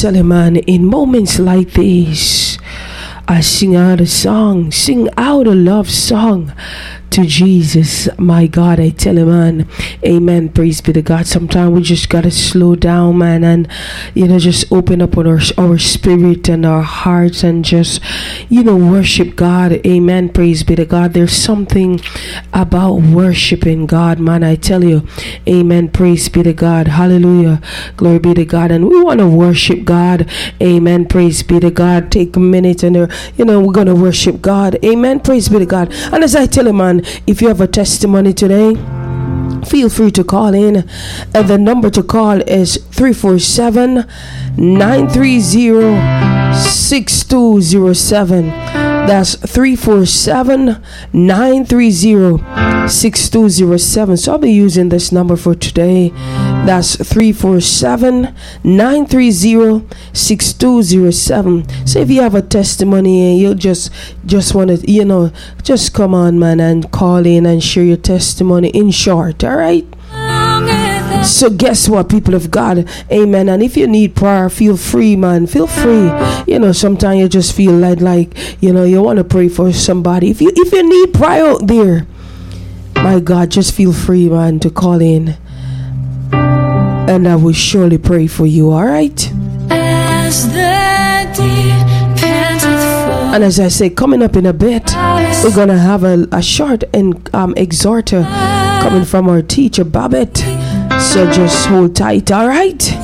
tell you, man, in moments like these, I sing out a song, sing out a love song to Jesus. My God, I tell you, man, amen, praise be to God. Sometimes we just gotta slow down, man, and just open up on our spirit and our hearts and just worship God. Amen, praise be to God. There's something about worshiping God, man, I tell you. Amen, praise be to God. Hallelujah, glory be to God. And we want to worship God. Amen, praise be to God. Take a minute and we're gonna worship God. Amen, praise be to God. And as I tell you, man, if you have a testimony today, feel free to call in. And the number to call is 347-930-6207. That's 347-930-6207. So I'll be using this number for today. That's 347-930-6207. So if you have a testimony and you just want to, just come on, man, and call in and share your testimony in short. All right. So guess what, people of God, amen. And if you need prayer, feel free, man, feel free. Sometimes you just feel like you want to pray for somebody. If you need prayer out there, my God, just feel free, man, to call in, and I will surely pray for you. All right. And as I say, coming up in a bit, we're gonna have a short and exhorter coming from our teacher Babette. So just hold tight, all right?